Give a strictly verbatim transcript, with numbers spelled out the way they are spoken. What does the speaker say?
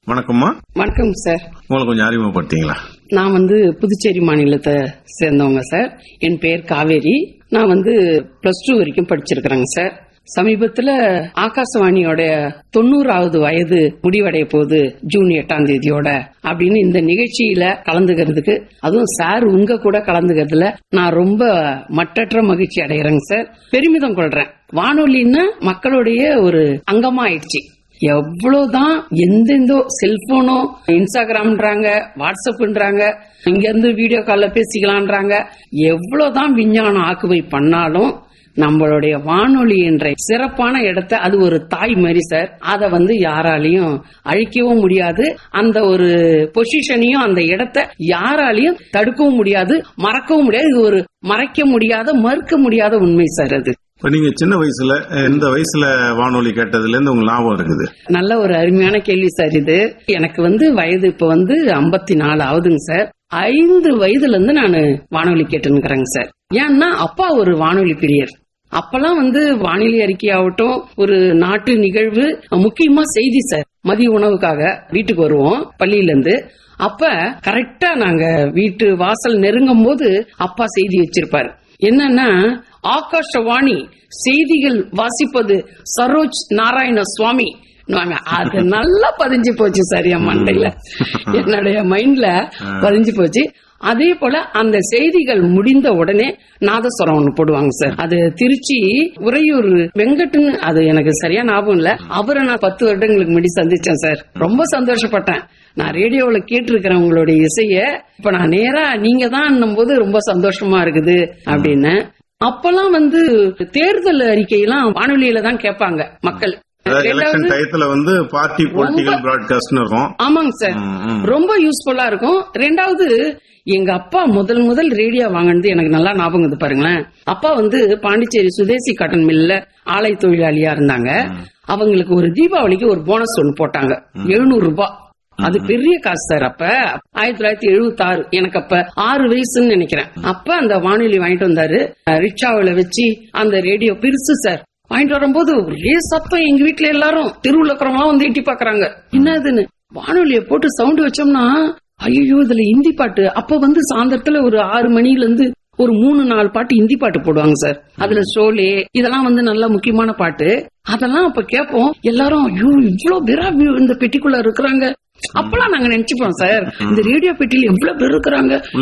வணக்கம்மா. வணக்கம் சார். உங்களை கொஞ்சம் அறிமுகப்படுத்தீங்களா? நான் வந்து புதுச்சேரி மாநிலத்தை சேர்ந்தவங்க சார். என் பெயர் காவேரி. நான் வந்து பிளஸ் டூ வரைக்கும் படிச்சிருக்கிறேங்க சார். சமீபத்துல ஆகாசவாணியோட தொண்ணூறாவது வயது முடிவடைய போகுது ஜூன் எட்டாம் தேதியோட அப்படின்னு இந்த நிகழ்ச்சியில கலந்துக்கிறதுக்கு, அதுவும் சார் உங்க கூட கலந்துக்கிறதுல நான் ரொம்ப மட்டற்ற மகிழ்ச்சி அடைகிறேங்க சார். பெருமிதம் கொள்றேன். வானொலின்னா மக்களுடைய ஒரு அங்கமா ஆயிடுச்சு. எவ்வளவுதான் எந்தெந்தோ செல்போனோ இன்ஸ்டாகிராம்ன்றாங்க, வாட்ஸ்அப்ன்றாங்க, இங்க இருந்து வீடியோ கால்ல பேசிக்கலான்றாங்க. எவ்வளவுதான் விஞ்ஞானம் ஆக்குவை பண்ணாலும் நம்மளுடைய வானொலி என்ற சிறப்பான இடத்தை, அது ஒரு தாய் மாதிரி சார். அத வந்து யாராலையும் அழிக்கவும் முடியாது. அந்த ஒரு பொசிஷனையும் அந்த இடத்தை யாராலையும் தடுக்கவும் முடியாது, மறக்கவும் முடியாது. இது ஒரு மறைக்க முடியாத, மறுக்க முடியாத உண்மை சார். அது இப்ப நீங்க சின்ன வயசுல எந்த வயசுல வானொலி கேட்டதுல இருந்து உங்களுக்கு ஞாபகம் இருக்குது? நல்ல ஒரு அருமையான கேள்வி சார். இது எனக்கு வந்து வயது இப்ப வந்து ஐம்பத்தி நாலு ஆகுதுங்க சார். ஐந்து வயதுல இருந்து நான் வானொலி கேட்டுக்கிறேங்க சார். ஏன்னா அப்பா ஒரு வானொலி பிரியர். அப்பெல்லாம் வந்து வானிலை அறிக்கை ஆகட்டும், ஒரு நாட்டு நிகழ்வு, முக்கியமா செய்தி சார். மதிய உணவுக்காக வீட்டுக்கு வருவோம் பள்ளியில இருந்து. அப்ப கரெக்டா நாங்க வீட்டு வாசல் நெருங்கும் போது அப்பா செய்தி வச்சிருப்பாரு. என்னன்னா, ஆகாஷவாணி செய்திகள் வாசிப்பது சரோஜ் நாராயண சுவாமி. அது நல்லா பதிஞ்சு போச்சு சார் என் மண்டையில, என்னுடைய மைண்ட்ல பதிஞ்சு போச்சு. அதே போல அந்த செய்திகள் முடிந்த உடனே நாதஸ்வரம் ஒண்ணு போடுவாங்க சார். அது திருச்சி உறையூர் வெங்கட்னு, அது எனக்கு சரியா ஞாபகம் இல்ல. அவரை நான் பத்து வருடங்களுக்கு முன்னாடி சந்திச்சேன் சார். ரொம்ப சந்தோஷப்பட்டேன். நான் ரேடியோல கேட்டிருக்கிறேன் உங்களுடைய இசைய, இப்ப நான் நேரா நீங்க தான் போது ரொம்ப சந்தோஷமா இருக்குது அப்படின்னு. அப்பெல்லாம் வந்து தேர்தல் அறிக்கையெல்லாம் வானொலியில தான் கேட்பாங்க மக்கள். ஆமாங்க சார், ரொம்ப யூஸ்ஃபுல்லா இருக்கும். ரெண்டாவது, எங்க அப்பா முதல் முதல் ரேடியோ வாங்கினது எனக்கு நல்லா ஞாபகம் பாருங்களேன். அப்பா வந்து பாண்டிச்சேரி சுதேசி காட்டன் மில்ல ஆலை தொழிலாளியா இருந்தாங்க. அவங்களுக்கு ஒரு தீபாவளிக்கு ஒரு போனஸ் ஒண்ணு போட்டாங்க, எழுநூறு ரூபாய். அது பெரிய காசு சார். அப்ப ஆயிரத்தி தொள்ளாயிரத்தி எழுபத்தி ஆறு எனக்கு அப்ப ஆறு வயசுன்னு நினைக்கிறேன். அப்ப அந்த வானொலி வாங்கிட்டு வந்தாரு. ரிக்ஷாவில வச்சு அந்த ரேடியோ பெருசு சார். வாங்கிட்டு வரும்போது ஒரே சத்தம். எங்க வீட்டுல எல்லாரும் தெருவுல இருக்கிறவங்க வந்து எட்டி பாக்குறாங்க, என்னதுன்னு. வானொலியை போட்டு சவுண்ட் வச்சோம்னா, ஐயோ இதுல ஹிந்தி பாட்டு. அப்ப வந்து சாயந்தரத்துல ஒரு ஆறு மணில இருந்து ஒரு மூணு நாலு பாட்டு ஹிந்தி பாட்டு போடுவாங்க சார். அதுல ஷோலே இதெல்லாம் வந்து நல்ல முக்கியமான பாட்டு. அதெல்லாம் அப்ப கேட்போம். எல்லாரும் ஐயோ இவ்வளவு பேரா இந்த பெட்டிக்குள்ள இருக்கிறாங்க. அப்பெல்லாம் நாங்க நினைச்சுப்போம் சார், இந்த ரேடியோ பெட்டியில எவ்வளவு பேர் இருக்கிறாங்க.